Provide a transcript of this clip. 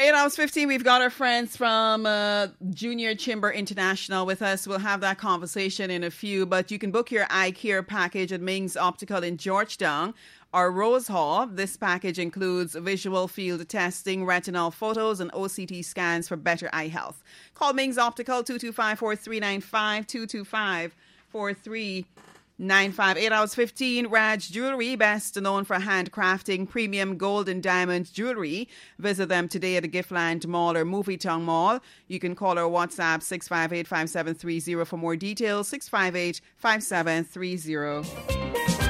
8 hours 15, we've got our friends from Junior Chamber International with us. We'll have that conversation in a few, but you can book your eye care package at Ming's Optical in Georgetown or Rose Hall. This package includes visual field testing, retinal photos, and OCT scans for better eye health. Call Ming's Optical 225-4395, 225-4395. 8 hours 15, Raj Jewelry, best known for handcrafting premium gold and diamond jewelry. Visit them today at the Giftland Mall or Movietong Mall. You can call or WhatsApp 658-5730 for more details, 658-5730.